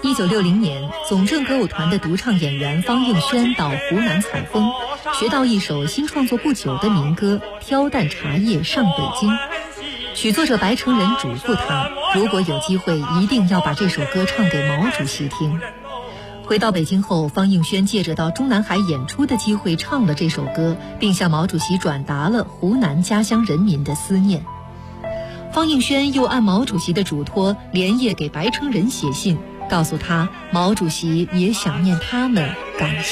1960年，总政歌舞团的独唱演员方应轩到湖南采风，学到一首新创作不久的民歌《挑担茶叶上北京》。曲作者白成人嘱咐他，如果有机会，一定要把这首歌唱给毛主席听。回到北京后，方应轩借着到中南海演出的机会唱了这首歌，并向毛主席转达了湖南家乡人民的思念。方应轩又按毛主席的嘱托，连夜给白成人写信，告诉他毛主席也想念他们，感谢